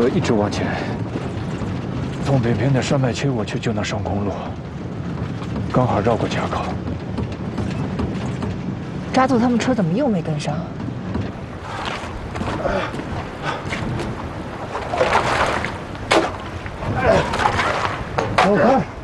车一直往前，从北边的山脉切过去就能上公路，刚好绕过卡口。 扎杜他们车怎么又没跟上？ 走开！